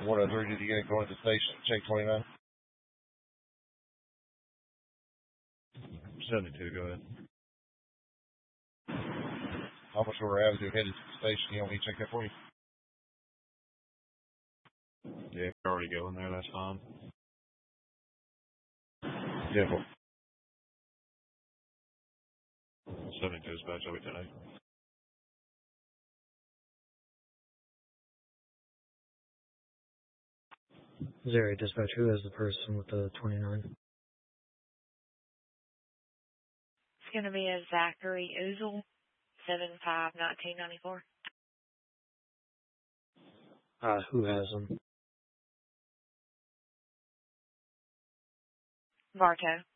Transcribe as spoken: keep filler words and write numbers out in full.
one oh three, did you get it going to the station? Check twenty-nine. seventy-two, go ahead. Officer Avenue headed to the station. You want me to check that for you? Yeah, if you're already going there, that's fine. Yeah. Well, seventy-two dispatch, I'll be ten eight. Zero dispatch, who is the person with the twenty-nine? It's going to be a Zachary Ozel, seven five nineteen ninety-four. Uh, who has them? Bartow.